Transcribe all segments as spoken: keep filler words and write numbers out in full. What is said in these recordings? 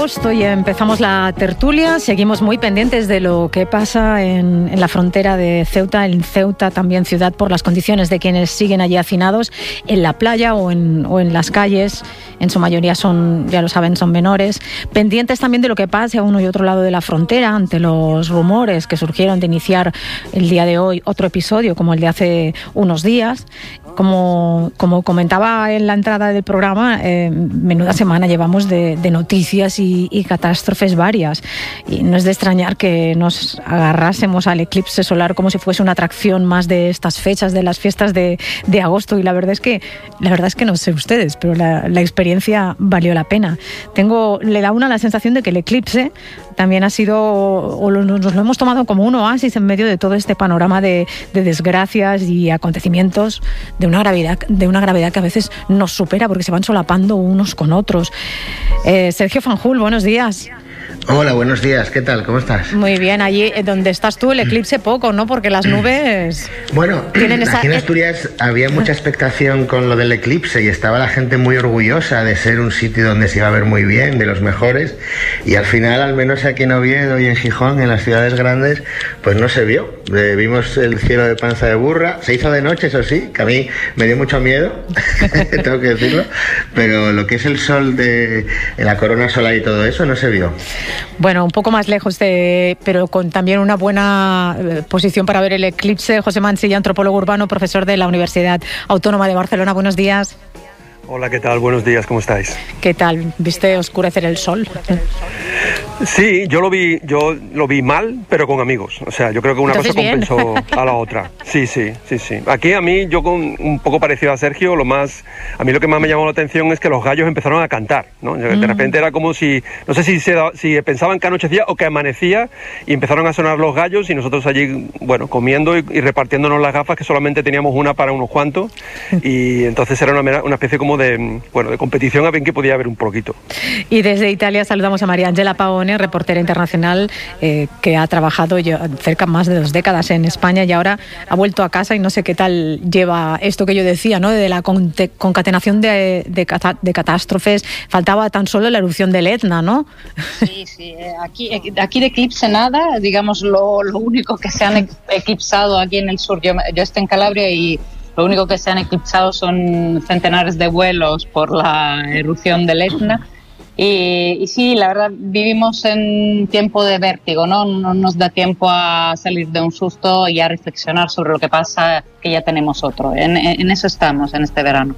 agosto y empezamos la tertulia. Seguimos muy pendientes de lo que pasa en, en la frontera de Ceuta, en Ceuta también ciudad, por las condiciones de quienes siguen allí hacinados en la playa o en, o en las calles. En su mayoría son, ya lo saben, son menores. Pendientes también de lo que pase a uno y otro lado de la frontera ante los rumores que surgieron de iniciar el día de hoy otro episodio como el de hace unos días. Como, como comentaba en la entrada del programa, eh, menuda semana llevamos de, de noticias y, y catástrofes varias. Y no es de extrañar que nos agarrásemos al eclipse solar como si fuese una atracción más de estas fechas, de las fiestas de, de agosto. Y la verdad es que, la verdad es que no sé ustedes, pero la, la experiencia valió la pena. Tengo, le da una la sensación de que el eclipse también ha sido, o lo, nos lo hemos tomado como un oasis en medio de todo este panorama de, de desgracias y acontecimientos de una gravedad, de una gravedad que a veces nos supera porque se van solapando unos con otros. Eh, Sergio Fanjul, buenos días. Hola, buenos días. ¿Qué tal? ¿Cómo estás? Muy bien. Allí donde estás tú, el eclipse poco, ¿no? Porque las nubes... Bueno, tienen esa... aquí en Asturias había mucha expectación con lo del eclipse y estaba la gente muy orgullosa de ser un sitio donde se iba a ver muy bien, de los mejores, y al final, al menos aquí en Oviedo y en Gijón, en las ciudades grandes, pues no se vio. Eh, vimos el cielo de panza de burra. Se hizo de noche, eso sí, que a mí me dio mucho miedo, tengo que decirlo, pero lo que es el sol de la corona solar y todo eso no se vio. Bueno, un poco más lejos, de, pero con también una buena posición para ver el eclipse. José Mansilla, antropólogo urbano, profesor de la Universidad Autónoma de Barcelona. Buenos días. Hola, ¿qué tal? Buenos días, ¿cómo estáis? ¿Qué tal? ¿Viste oscurecer el sol? Sí, yo lo vi, yo lo vi mal, pero con amigos. O sea, yo creo que una Entonces, cosa bien. compensó a la otra. Sí, sí, sí, sí. Aquí a mí, yo con un poco parecido a Sergio, lo más, a mí lo que más me llamó la atención es que los gallos empezaron a cantar, ¿no? De Mm. repente era como si, no sé si se da- si pensaban que anochecía o que amanecía y empezaron a sonar los gallos y nosotros allí, bueno, comiendo y, y repartiéndonos las gafas, que solamente teníamos una para unos cuantos, y entonces era una, mera- una especie como de, bueno, de competición a ver quién podía ver un poquito. Y desde Italia saludamos a María Ángela Paone, reportera internacional eh, que ha trabajado ya cerca más de dos décadas en España y ahora ha vuelto a casa y no sé qué tal lleva esto que yo decía, ¿no? De la conte- concatenación de, de, cata- de catástrofes. Faltaba tan solo la erupción del Etna, ¿no? Sí, sí. Aquí, aquí de eclipse nada. Digamos, lo, lo único que se han e- eclipsado aquí en el sur, yo, yo estoy en Calabria y lo único que se han eclipsado son centenares de vuelos por la erupción del Etna. Y, y sí, la verdad, vivimos en tiempo de vértigo, ¿no? No nos da tiempo a salir de un susto y a reflexionar sobre lo que pasa, que ya tenemos otro. En, en eso estamos en este verano.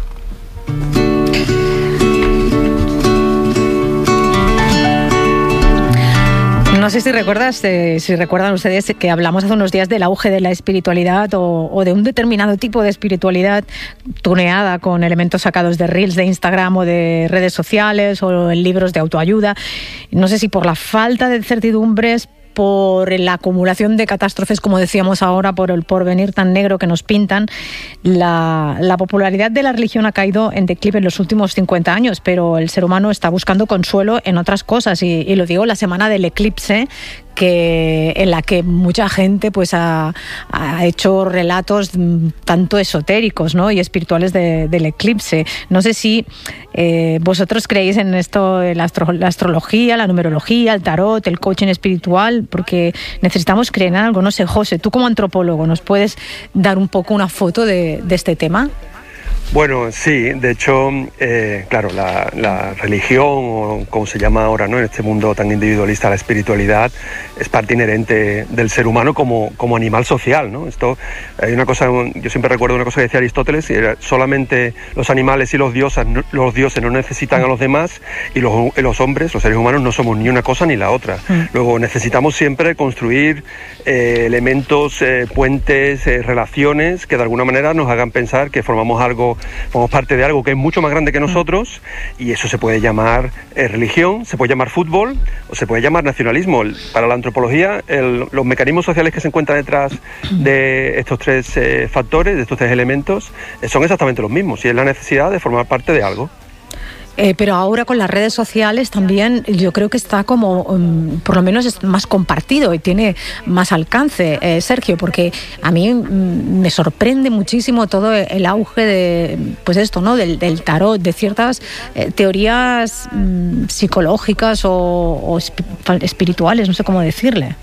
No sé si recuerdas, eh, si recuerdan ustedes que hablamos hace unos días del auge de la espiritualidad o, o de un determinado tipo de espiritualidad tuneada con elementos sacados de reels de Instagram o de redes sociales o en libros de autoayuda. No sé si por la falta de certidumbres, por la acumulación de catástrofes, como decíamos ahora, por el porvenir tan negro que nos pintan, la, la popularidad de la religión ha caído en declive en los últimos cincuenta años, pero el ser humano está buscando consuelo en otras cosas y, y lo digo la semana del eclipse, que en la que mucha gente pues ha, ha hecho relatos tanto esotéricos, ¿no? y espirituales de, del eclipse. No sé si eh, vosotros creéis en esto, en la, astro, la astrología, la numerología, el tarot, el coaching espiritual, porque necesitamos creer en algo. No sé, José, tú como antropólogo, ¿nos puedes dar un poco una foto de, de este tema? Bueno, sí, de hecho, eh, claro, la, la religión, o como se llama ahora, ¿no? En este mundo tan individualista, la espiritualidad es parte inherente del ser humano como, como animal social, ¿no? Esto, hay una cosa, yo siempre recuerdo una cosa que decía Aristóteles, que era solamente los animales y los dioses, los dioses no necesitan a los demás y los, los hombres, los seres humanos, no somos ni una cosa ni la otra. Mm. Luego necesitamos siempre construir eh, elementos, eh, puentes, eh, relaciones que de alguna manera nos hagan pensar que formamos algo, formamos parte de algo que es mucho más grande que nosotros, y eso se puede llamar eh, religión, se puede llamar fútbol o se puede llamar nacionalismo. El, para la antropología, el, los mecanismos sociales que se encuentran detrás de estos tres eh, factores, de estos tres elementos, eh, son exactamente los mismos, y es la necesidad de formar parte de algo. Eh, pero ahora con las redes sociales también yo creo que está como, um, por lo menos es más compartido y tiene más alcance, eh, Sergio, porque a mí mm, me sorprende muchísimo todo el auge de, pues esto, ¿no? Del, del tarot, de ciertas eh, teorías mm, psicológicas o, o espirituales, no sé cómo decirle.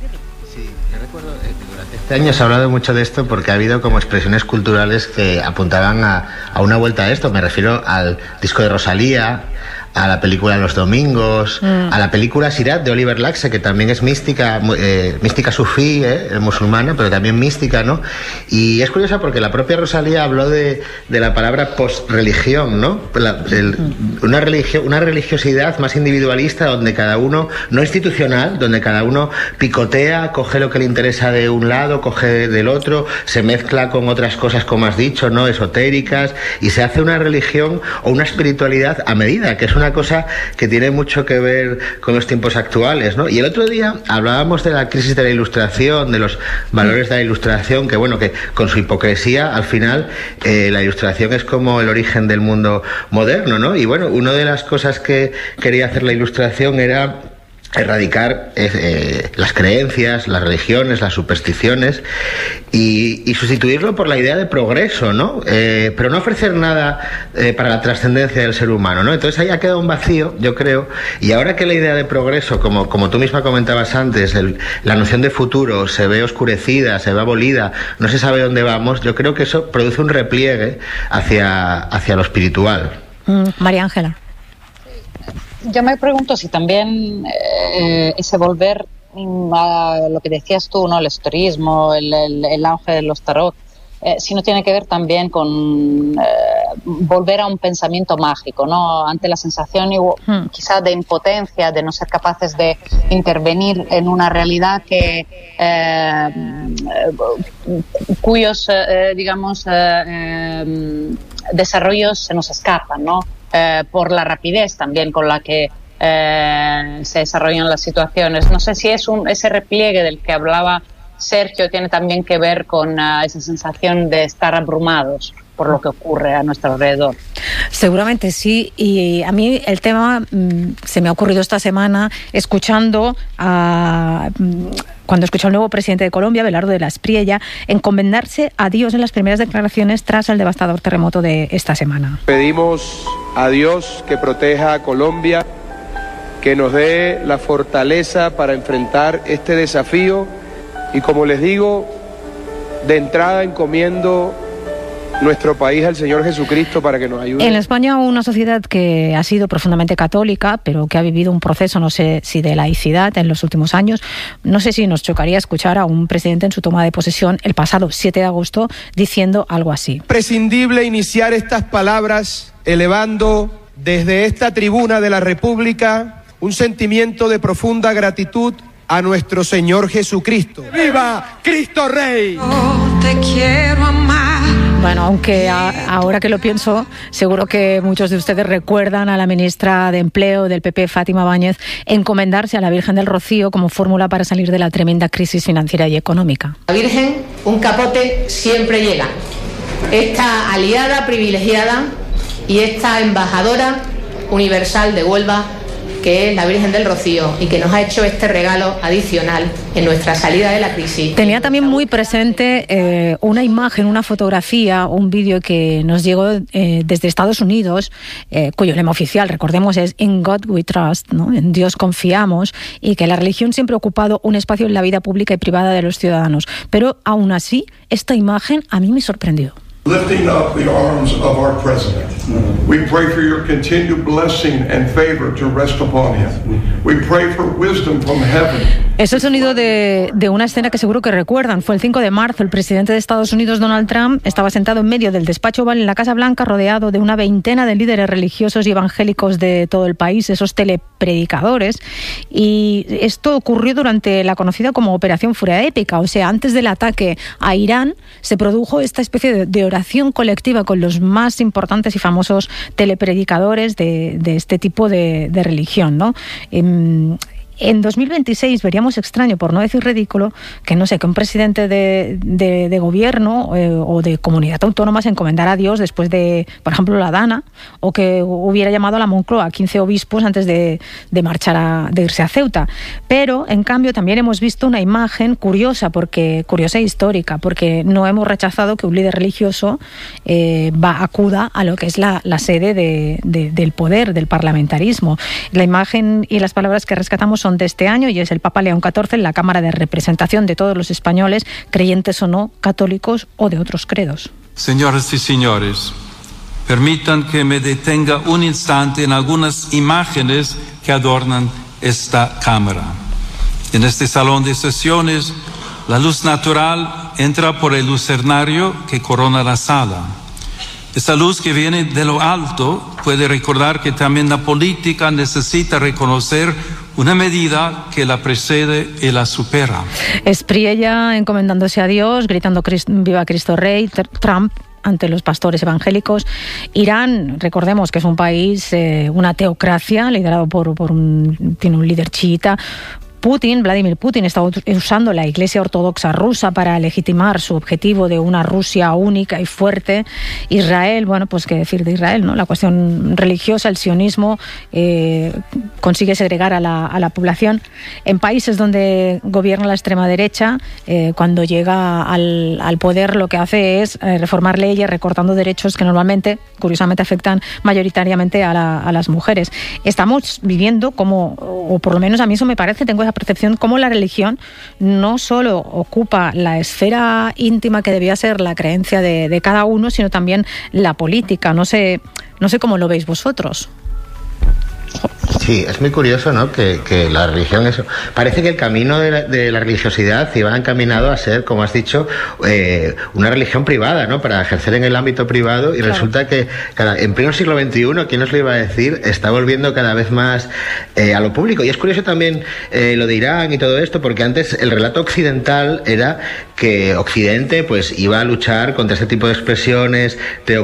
Este año se ha hablado mucho de esto porque ha habido como expresiones culturales que apuntaban a, a una vuelta a esto. Me refiero al disco de Rosalía, a la película Los Domingos, mm. a la película Sirat de Oliver Laxe, que también es mística, eh, mística sufí, eh, musulmana, pero también mística, ¿no? Y es curiosa porque la propia Rosalía habló de, de la palabra post-religión, ¿no? La, el, una, religio, una religiosidad más individualista, donde cada uno, no institucional, donde cada uno picotea, coge lo que le interesa de un lado, coge del otro, se mezcla con otras cosas, como has dicho, ¿no? Esotéricas, y se hace una religión o una espiritualidad a medida, que es una una cosa que tiene mucho que ver con los tiempos actuales, ¿no? Y el otro día hablábamos de la crisis de la Ilustración, de los valores de la Ilustración, que bueno, que con su hipocresía, al final, eh, la Ilustración es como el origen del mundo moderno, ¿no? Y bueno, una de las cosas que quería hacer la Ilustración era erradicar eh, las creencias, las religiones, las supersticiones y, y sustituirlo por la idea de progreso, ¿no? Eh, pero no ofrecer nada eh, para la trascendencia del ser humano, ¿no? Entonces ahí ha quedado un vacío, yo creo, y ahora que la idea de progreso, como, como tú misma comentabas antes, el, la noción de futuro se ve oscurecida, se ve abolida, no se sabe dónde vamos, yo creo que eso produce un repliegue hacia, hacia lo espiritual. Mm, María Ángela. Yo me pregunto si también eh, ese volver a lo que decías tú, ¿no? El esoterismo, el, el, el auge de los tarot, eh, si no tiene que ver también con eh, volver a un pensamiento mágico, ¿no? Ante la sensación hmm. quizá de impotencia, de no ser capaces de intervenir en una realidad que eh, cuyos, eh, digamos, eh, eh, desarrollos se nos escapan, ¿no? Eh, por la rapidez también con la que eh, se desarrollan las situaciones. No sé si es un, ese repliegue del que hablaba Sergio tiene también que ver con uh, esa sensación de estar abrumados por lo que ocurre a nuestro alrededor. Seguramente sí, y a mí el tema mmm, se me ha ocurrido esta semana escuchando a... Mmm, cuando escuchó al nuevo presidente de Colombia, Abelardo de la Espriella, encomendarse a Dios en las primeras declaraciones tras el devastador terremoto de esta semana. Pedimos a Dios que proteja a Colombia, que nos dé la fortaleza para enfrentar este desafío y, como les digo, de entrada encomiendo nuestro país al Señor Jesucristo para que nos ayude. En España, una sociedad que ha sido profundamente católica, pero que ha vivido un proceso, no sé si de laicidad en los últimos años, no sé si nos chocaría escuchar a un presidente en su toma de posesión el pasado siete de agosto diciendo algo así. Prescindible iniciar estas palabras elevando desde esta tribuna de la República un sentimiento de profunda gratitud a nuestro Señor Jesucristo. ¡Viva Cristo Rey! Oh, te quiero amar. Bueno, aunque a, ahora que lo pienso, seguro que muchos de ustedes recuerdan a la ministra de Empleo del P P, Fátima Báñez, encomendarse a la Virgen del Rocío como fórmula para salir de la tremenda crisis financiera y económica. La Virgen, un capote siempre llega. Esta aliada privilegiada y esta embajadora universal de Huelva, que es la Virgen del Rocío y que nos ha hecho este regalo adicional en nuestra salida de la crisis. Tenía también muy presente eh, una imagen, una fotografía, un vídeo que nos llegó eh, desde Estados Unidos, eh, cuyo lema oficial, recordemos, es In God We Trust, ¿no? En Dios confiamos, y que la religión siempre ha ocupado un espacio en la vida pública y privada de los ciudadanos. Pero aún así, esta imagen a mí me sorprendió. Lifting up the arms of our president, we pray for your continued blessing and favor to rest upon him. We pray for wisdom from heaven. Es el sonido de, de una escena que seguro que recuerdan. Fue el cinco de marzo. El presidente de Estados Unidos, Donald Trump, estaba sentado en medio del despacho Oval en la Casa Blanca, rodeado de una veintena de líderes religiosos y evangélicos de todo el país, esos telepredicadores. Y esto ocurrió durante la conocida como Operación Furia Épica. O sea, antes del ataque a Irán, se produjo esta especie de, de oración colectiva con los más importantes y famosos telepredicadores de, de este tipo de, de religión, ¿no? Eh, En dos mil veintiséis veríamos extraño, por no decir ridículo, que no sé, que un presidente de, de, de gobierno eh, o de comunidad autónoma se encomendara a Dios después de, por ejemplo, la Dana, o que hubiera llamado a la Moncloa a quince obispos antes de, de marchar a, de irse a Ceuta. Pero, en cambio, también hemos visto una imagen curiosa, porque curiosa e histórica, porque no hemos rechazado que un líder religioso eh, va, acuda a lo que es la, la sede de, de, del poder, del parlamentarismo. La imagen y las palabras que rescatamos son de este año y es el Papa León catorce en la Cámara de Representación de todos los españoles, creyentes o no, católicos o de otros credos. Señoras y señores, permitan que me detenga un instante en algunas imágenes que adornan esta Cámara. En este salón de sesiones, la luz natural entra por el lucernario que corona la sala. Esta luz que viene de lo alto puede recordar que también la política necesita reconocer una medida que la precede y la supera. Espriella encomendándose a Dios, gritando "Viva Cristo Rey", Trump ante los pastores evangélicos. Irán, recordemos que es un país, eh, una teocracia, liderado por, por un, tiene un líder chiita. Putin, Vladimir Putin, está usando la Iglesia Ortodoxa rusa para legitimar su objetivo de una Rusia única y fuerte. Israel, bueno, pues qué decir de Israel, ¿no? La cuestión religiosa, el sionismo, eh, consigue segregar a la, a la población. En países donde gobierna la extrema derecha, eh, cuando llega al, al poder, lo que hace es eh, reformar leyes, recortando derechos que normalmente, curiosamente, afectan mayoritariamente a, la, a las mujeres. Estamos viviendo como, o por lo menos a mí eso me parece, tengo esa percepción, como la religión no solo ocupa la esfera íntima que debía ser la creencia de, de cada uno, sino también la política. No sé, no sé cómo lo veis vosotros. Sí, es muy curioso, ¿no? Que, que la religión, eso. Parece que el camino de la, de la religiosidad iba encaminado a ser, como has dicho, eh, una religión privada, ¿no? Para ejercer en el ámbito privado, y claro, resulta que cada, en pleno siglo veintiuno, ¿quién nos lo iba a decir?, está volviendo cada vez más eh, a lo público. Y es curioso también eh, lo de Irán y todo esto, porque antes el relato occidental era que Occidente pues iba a luchar contra este tipo de expresiones teocráticas